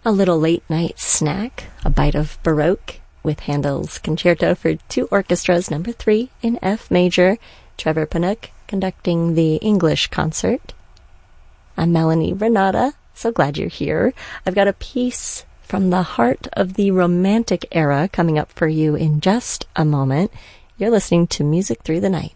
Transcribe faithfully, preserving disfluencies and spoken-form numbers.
A little late-night snack, a bite of Baroque with Handel's Concerto for Two Orchestras, number three in F major. Trevor Panook conducting the English concert. I'm Melanie Renata. So glad you're here. I've got a piece from the heart of the Romantic era coming up for you in just a moment. You're listening to Music Through the Night.